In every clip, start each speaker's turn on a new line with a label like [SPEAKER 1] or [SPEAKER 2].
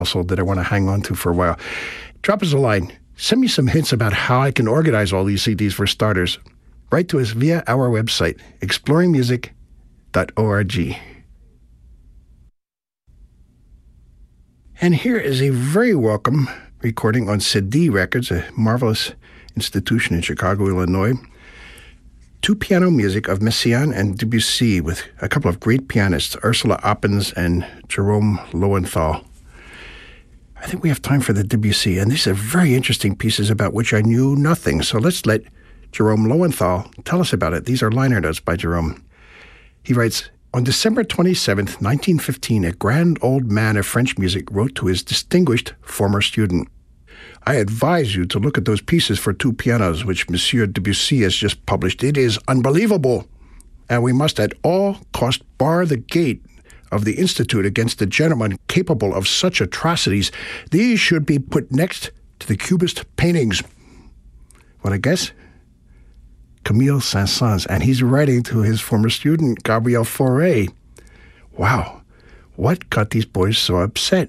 [SPEAKER 1] also that I want to hang on to for a while. Drop us a line. Send me some hints about how I can organize all these CDs for starters. Write to us via our website, exploringmusic.org. And here is a very welcome recording on CD Records, a marvelous institution in Chicago, Illinois. Two-piano music of Messiaen and Debussy with a couple of great pianists, Ursula Oppens and Jerome Lowenthal. I think we have time for the Debussy, and these are very interesting pieces about which I knew nothing. So let's let Jerome Lowenthal tell us about it. These are liner notes by Jerome. He writes, on December 27th, 1915, a grand old man of French music wrote to his distinguished former student, I advise you to look at those pieces for two pianos which Monsieur Debussy has just published. It is unbelievable, and we must at all cost bar the gate of the Institute against a gentleman capable of such atrocities. These should be put next to the Cubist paintings. Want to guess? Camille Saint-Saëns, and he's writing to his former student, Gabriel Fauré. Wow, what got these boys so upset?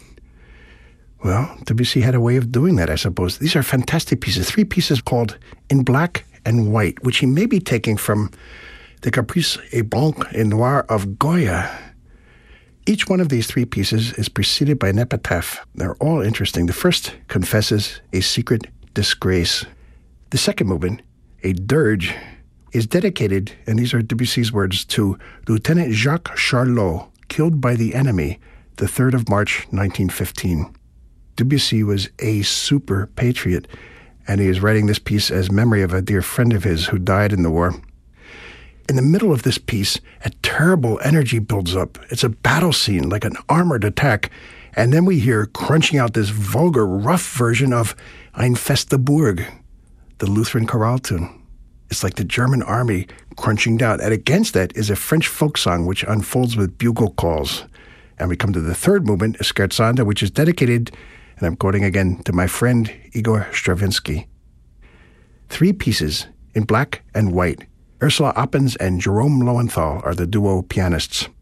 [SPEAKER 1] Well, Debussy had a way of doing that, I suppose. These are fantastic pieces. 3 pieces called In Black and White, which he may be taking from the Caprice et Blanc et Noir of Goya. Each one of these 3 pieces is preceded by an epitaph. They're all interesting. The first confesses a secret disgrace. The second movement, a dirge, is dedicated, and these are Debussy's words, to Lieutenant Jacques Charlot, killed by the enemy, the 3rd of March, 1915. Debussy was a super patriot, and he is writing this piece as memory of a dear friend of his who died in the war. In the middle of this piece, a terrible energy builds up. It's a battle scene, like an armored attack, and then we hear crunching out this vulgar, rough version of Ein feste Burg, the Lutheran chorale tune. It's like the German army crunching down, and against that is a French folk song which unfolds with bugle calls. And we come to the third movement, a scherzanda, which is dedicated, and I'm quoting again, to my friend Igor Stravinsky. 3 pieces in black and white. Ursula Oppens and Jerome Lowenthal are the duo pianists.